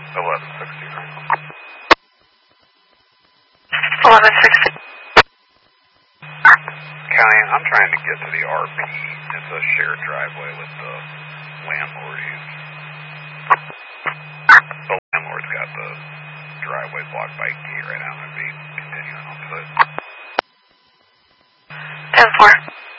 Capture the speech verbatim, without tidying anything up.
eleven sixty-nine. eleven sixty. County, I'm trying to get to the R P. It's a shared driveway with the landlord. He's, the landlord's got the driveway blocked by a gate right now. I'm going to be continuing on foot. ten four.